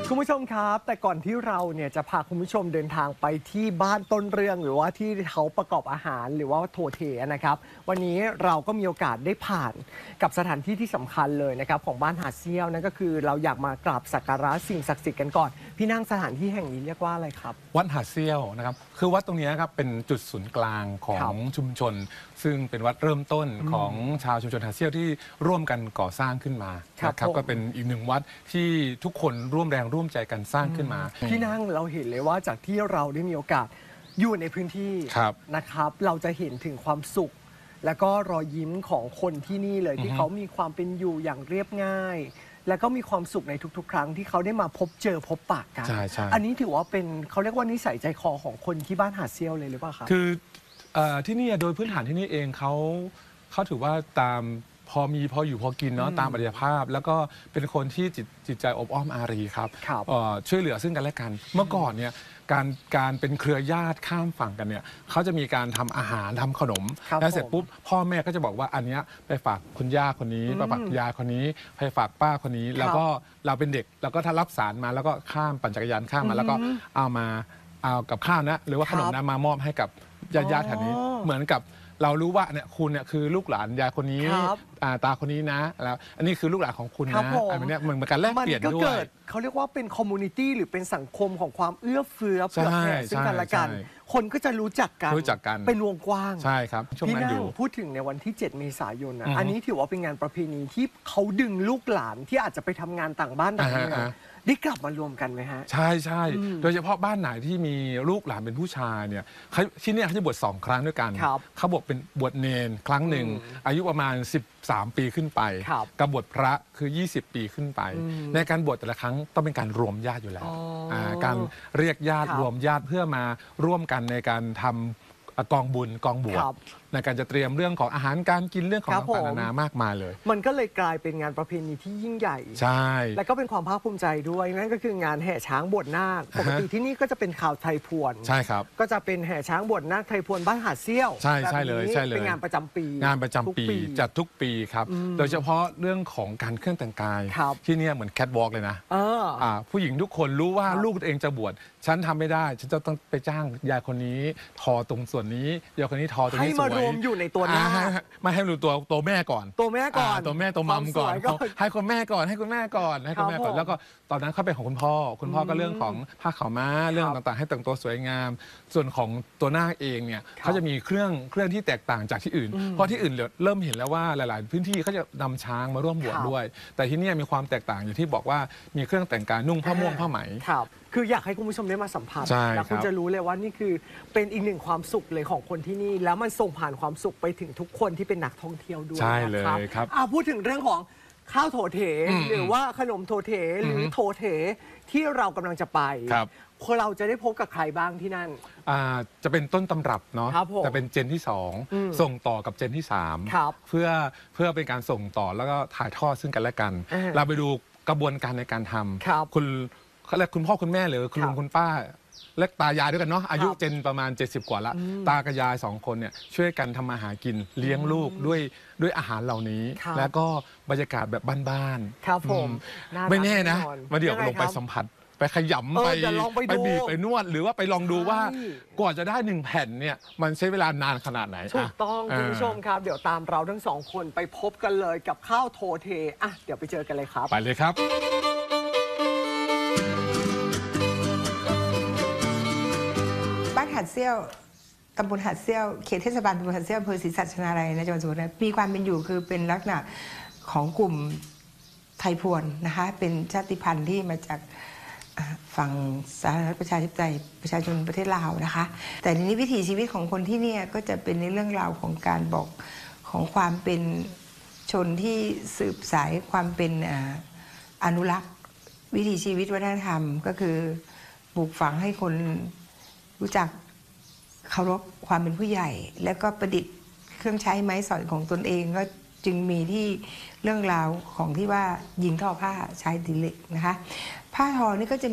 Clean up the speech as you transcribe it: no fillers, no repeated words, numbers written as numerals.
คุณผู้ชมครับแต่ก่อนที่เราเนี่ยจะพาคุณผู้ชมเดินทางไปที่บ้านต้นเรื่องหรือว่าที่เขาประกอบอาหารหรือว่าโถเถนะครับวันนี้เราก็มีโอกาสได้ผ่านกับสถานที่ที่สำคัญเลยนะครับของบ้านหาดเซี่ยวนั่นก็คือเราอยากมากราบสักการะสิ่งศักดิ์สิทธิ์กันก่อนพี่นั่งสถานที่แห่งนี้เรียกว่าอะไรครับวัดหาดเซี่ยวนะครับคือวัดตรงนี้ครับเป็นจุดศูนย์กลางของชุมชนซึ่งเป็นวัดเริ่มต้นของชาวชุมชนหาดเซี่ยวที่ร่วมกันก่อสร้างขึ้นมาครับก็เป็นอีกหนึ่งวัดที่ทุกคนร่วมแรงร่วมใจกันสร้างขึ้นมาพี่นั่งเราเห็นเลยว่าจากที่เราได้มีโอกาสอยู่ในพื้นที่นะครับเราจะเห็นถึงความสุขแล้วก็รอยยิ้มของคนที่นี่เลยที่เขามีความเป็นอยู่อย่างเรียบง่ายแล้วก็มีความสุขในทุกๆครั้งที่เขาได้มาพบเจอพบปะกันอันนี้ถือว่าเป็นเขาเรียกว่านิสัยใจคอของคนที่บ้านหาดเซี่ยวเลยหรือเปล่าครับคือที่นี่โดยพื้นฐานที่นี่เองเขาถือว่าตามพออยู่พอกินเนาะตามปัจจัยภาพแล้วก็เป็นคนที่จิตใจอบอ้อมอารีครับช่วยเหลือซึ่งกันและกันเมื่อก่อนเนี่ยการเป็นเครือญาติข้ามฝั่งกันเนี่ยเขาจะมีการทำอาหารทำขนมแล้วเสร็จปุ๊บพ่อแม่ก็จะบอกว่าอันนี้ไปฝากคุณย่าคนนี้ไปฝากยายคนนี้ไปฝากป้าคนนี้แล้วก็เราเป็นเด็กแล้วก็ถ้ารับสารมาแล้วก็ข้ามปั่นจักรยานข้ามมาแล้วก็เอากับข้าวนะหรือว่าขนมนั้นมามอบให้กับญาติแถวนี้เหมือนกับเรารู้ว่าเนี่ยคุณเนี่ยคือลูกหลานยายคนนี้ตาคนนี้นะแล้วอันนี้คือลูกหลานของคุณนะอันนี้เหมือนกันแลกเปลี่ยนด้วยเขาเรียกว่าเป็นคอมมูนิตี้หรือเป็นสังคมของความเอื้อเฟื้อเผื่อแผ่ซึ่งกันและกันคนก็จะรู้จักกันเป็นวงกว้างใช่ครับพี่นั่งพูดถึงในวันที่7 เมษายนอันนี้ถือว่าเป็นงานประเพณีที่เขาดึงลูกหลานที่อาจจะไปทำงานต่างบ้านต่างเมืองได้กลับมารวมกันไหมฮะใช่โดยเฉพาะบ้านไหนที่มีลูกหลานเป็นผู้ชายเนี่ยที่นี่เขาจะบวช2 ครั้งด้วยกันเขาบวชเนนครั้งหนึ่งอายุประมาณ13 ปีขึ้นไปกับบวชพระคือ20 ปีขึ้นไปในการบวชแต่ละครั้งต้องเป็นการรวมญาติอยู่แล้วการเรียกญาติรวมญาติเพื่อมาร่วมกันในการทำกองบุญกองบวชในการจะเตรียมเรื่องของอาหารการกินเรื่องของต่างๆนานามากมายเลยมันก็เลยกลายเป็นงานประเพณีที่ยิ่งใหญ่ใช่และก็เป็นความภาคภูมิใจด้วยนั่นก็คืองานแห่ช้างบวชนาคปกติที่นี่ก็จะเป็นข่าวไทยพวนใช่ครับก็จะเป็นแห่ช้างบวชนาคไทยพวนบ้านหาดเซี่ยวใช่เลยเป็นงานประจำปีจัดทุกปีครับโดยเฉพาะเรื่องของการเครื่องแต่งกายที่นี่เหมือนแคทวอล์กเลยนะผู้หญิงทุกคนรู้ว่าลูกตัวเองจะบวชฉันทำไม่ได้ฉันจะต้องไปจ้างยายคนนี้ทอตรงส่วนนี้ยายคนนี้ทอตรงนี้สวยให้มารวมอยู่ในตัวหน้ามาให้ดูตัวแม่ก่อนตัวแม่ตัวมัมก่อนให้คุณแม่ก่อนแล้วก็ตอนนั้นเขาเป็นของคุณพ่อก็เรื่องของผ้าขาวม้าเรื่องต่างๆให้แต่งตัวสวยงามส่วนของตัวนาคเองเนี่ยเขาจะมีเครื่องที่แตกต่างจากที่อื่นเพราะที่อื่นเริ่มเห็นแล้วว่าหลายๆพื้นที่เขาจะนำช้างมาร่วมบวชด้วยแต่ที่นี่มีความแตกต่างอย่างที่บอกว่ามีเครื่องแต่งกายนุ่งผ้าม่วงผ้าไหมคืออยากให้คุณผู้ชมได้มาสัมผัสแล้วคุณจะรู้เลยว่านี่คือเป็นอีกหนึ่งความสุขเลยของคนที่นี่แล้วมันส่งผ่านความสุขไปถึงทุกคนที่เป็นนักท่องเที่ยวด้วยใช่เลยครับพูดถึงเรื่องของข้าวโถเถหรือว่าขนมโถเถหรือโถเถที่เรากำลังจะไปเราจะได้พบกับใครบ้างที่นั่นจะเป็นต้นตำรับเนาะจะเป็นเจนที่2ส่งต่อกับเจนที่3เพื่อเป็นการส่งต่อแล้วก็ถ่ายทอดซึ่งกันและกันเราไปดูกระบวนการในการทำคุณพ่อคุณแม่หรือคุณลุงคุณป้าและตายายด้วยกันเนาะอายุเจนประมาณ70 กว่าละตากับยาย2 คนเนี่ยช่วยกันทำมาหากินเลี้ยงลูกด้วยอาหารเหล่านี้แล้วก็บรรยากาศแบบบ้านๆไม่แน่นะมาเดี๋ยวลงไปสัมผัสไปขยำไปบีบไปนวดหรือว่าไปลองดูว่ากว่าจะได้1 แผ่นเนี่ยมันใช้เวลานานขนาดไหนถูกต้องคุณผู้ชมครับเดี๋ยวตามเราทั้ง2 คนไปพบกันเลยกับข้าวโถเถเดี๋ยวไปเจอกันเลยครับไปเลยครับบ้านหาดเซี่ยวตำบลหาดเซี่ยวเขตเทศบาลตำบลหาดเซี่ยวอำเภอศรีสัชนาลัยในจังหวัดสุโขทัยมีความเป็นอยู่คือเป็นลักษณะของกลุ่มไทยพวนนะคะเป็นชาติพันธุ์ที่มาจากฝั่งสาธารณรัฐประชาธิปไตยประชาชนประเทศลาวนะคะแต่ในนี้วิถีชีวิตของคนที่นี่ก็จะเป็นในเรื่องราวของการบอกของความเป็นชนที่สืบสายความเป็นอนุรักษ์วิถีชีวิตวัฒนธรรมก็คือปลูกฝังให้คนรู้จักเคารพความเป็นผู้ใหญ่แล้วก็ประดิษฐ์เครื่องใช้ไม้สอยของตนเองก็จึงมีที่เรื่องราวของที่ว่าหญิงทอผ้าชายตีเหล็กนะคะผ้าทอนี่ก็จะ